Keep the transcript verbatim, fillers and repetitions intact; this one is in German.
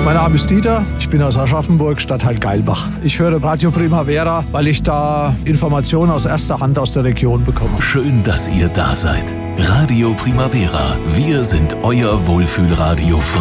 Mein Name ist Dieter, ich bin aus Aschaffenburg, Stadtteil Geilbach. Ich höre Radio Primavera, weil ich da Informationen aus erster Hand aus der Region bekomme. Schön, dass ihr da seid. Radio Primavera, wir sind euer Wohlfühlradio von